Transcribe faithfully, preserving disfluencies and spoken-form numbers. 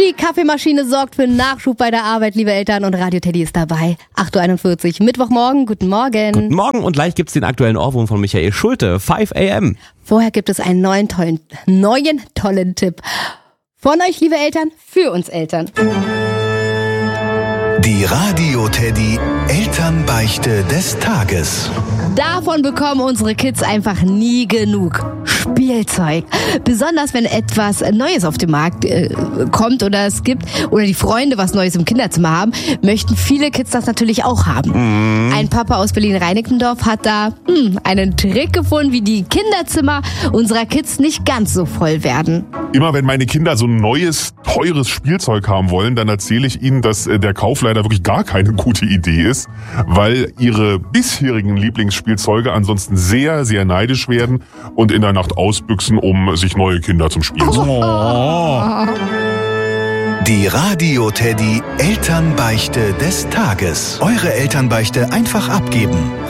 Die Kaffeemaschine sorgt für Nachschub bei der Arbeit, liebe Eltern, und Radio Teddy ist dabei. acht Uhr einundvierzig, Mittwochmorgen, guten Morgen. Guten Morgen und gleich gibt's den aktuellen Ohrwurm von Michael Schulte, fünf a m. Vorher gibt es einen neuen tollen, neuen tollen Tipp von euch, liebe Eltern, für uns Eltern. Die Radio Teddy Elternbeichte des Tages. Davon bekommen unsere Kids einfach nie genug. Spielzeug. Besonders wenn etwas Neues auf den Markt äh, kommt oder es gibt oder die Freunde was Neues im Kinderzimmer haben, möchten viele Kids das natürlich auch haben. Mm. Ein Papa aus Berlin-Reinickendorf hat da hm, einen Trick gefunden, wie die Kinderzimmer unserer Kids nicht ganz so voll werden. Immer wenn meine Kinder so ein neues, teures Spielzeug haben wollen, dann erzähle ich ihnen, dass der Kauf leider wirklich gar keine gute Idee ist, weil ihre bisherigen Lieblingsspielzeuge ansonsten sehr, sehr neidisch werden und in der Nacht ausbüchsen, um sich neue Kinder zum Spielen zu holen. Oh. Die Radio Teddy Elternbeichte des Tages. Eure Elternbeichte einfach abgeben.